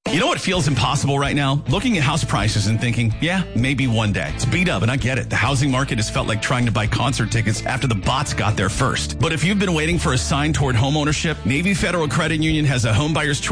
You know what feels impossible right now? Looking at house prices and thinking, yeah, maybe one day. It's beat up, and I get it. The housing market has felt like trying to buy concert tickets after the bots got there first. But if you've been waiting for a sign toward homeownership, Navy Federal Credit Union has a home buyer's choice